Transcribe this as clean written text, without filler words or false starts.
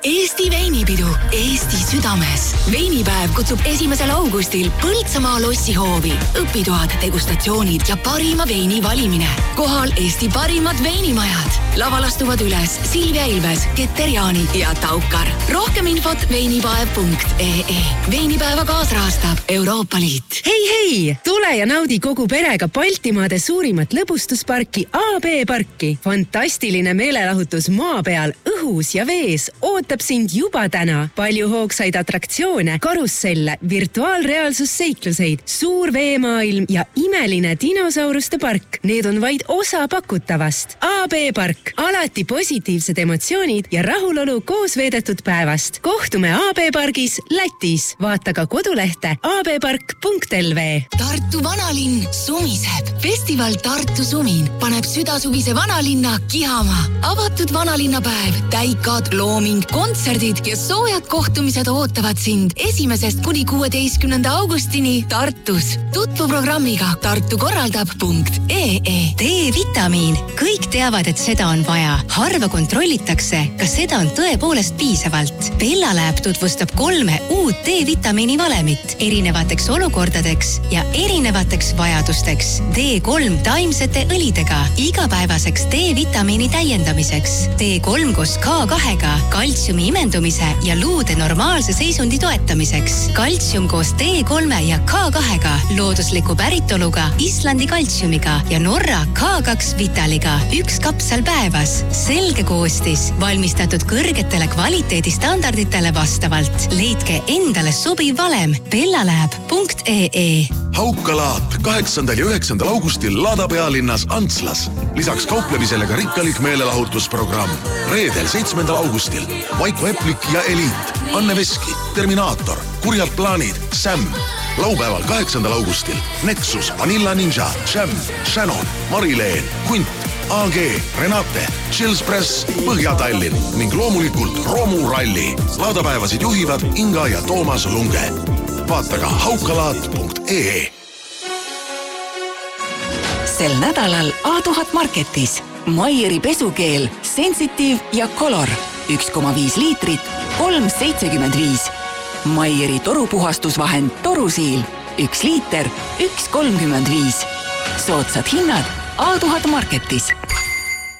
Eesti veinipidu Eesti südames. Veinipäev kutsub 1. augustil Põltsamaa lossihoovi. Õpitoad, degustatsioonid ja parima veini valimine. Kohal Eesti parimad veinimajad. Laval astuvad üles Silvia Ilves, Keter Jaani ja Taukar. Rohkem infot veinipäev.ee. Veinipäeva kaasrahastab Euroopa Liit. Hei! Tule ja naudi kogu perega Baltimaade suurimat lõbustusparki AB Parki. Fantastiline meelelahutus maa peal, õhus ja vees ootab sind juba täna. Palju hoogsaid atraktsioone, karusselle, virtuaalreaalsusseikluseid, suur veemaailm ja imeline dinosauruste park. Need on vaid osa pakutavast. AB Park. Alati positiivsed emotsioonid ja rahulolu koos veedetud päevast. Kohtume AB Pargis Lätis. Vaata ka kodulehte abpark.lv. Tartu vanalinn sumiseb. Festival Tartu Sumin paneb südasuvise vanalinna kihama. Avatud vanalinnapäev, täikad, looming, kontserdid ja soojad kohtumised ootavad sind 1. kuni 16. augustini Tartus. Tutvu programmiga tartukorraldab.ee. D-vitamiin. Kõik teavad, et seda on vaja. Harva kontrollitakse, kas seda on tõepoolest piisavalt. Bellalab tutvustab 3 uut D-vitamiini valemit erinevateks olukordadeks ja erinevateks vajadusteks. D3 taimsete õlidega igapäevaseks D-vitamiini täiendamiseks. D3 koos K2-ga kaltsiumi imendumise ja luude normaalse seisundi toetamiseks. Kaltsium koos D3 ja K2-ga loodusliku päritoluga Islandi kaltsiumiga ja Norra K2 Vitaliga. 1 kapsel päevas. Selge koostis, valmistatud kõrgetele kvaliteedistandarditele vastavalt. Leidke endale sobiv valem bellalab.ee. Haukalaat 8. ja 9. augustil Lada pealinnas Antslas. Lisaks kauplemisele ka rikkalik meelelahutusprogramm. Reedel 7. augustil Vaiko Eplik ja Eliit, Anne Veski, Terminaator, Kurjad plaanid, Sam. Laupäeval 8. augustil Nexus, Vanilla Ninja, Sham, Shannon, Marileen, Hunt, AG, Renate, Chills Press, Põhja-Tallinn ning loomulikult Romu Ralli. Laadapäevasid juhivad Inga ja Toomas Lunge. Vaata ka haukalaat.ee. Sel nädalal A1000 Marketis Maieri pesukeel Sensitive ja Color 1,5 liitrit 3,75. Maieri torupuhastusvahend Torusiil 1 liiter 1,35. Soodsad hinnad A1000 Marketis.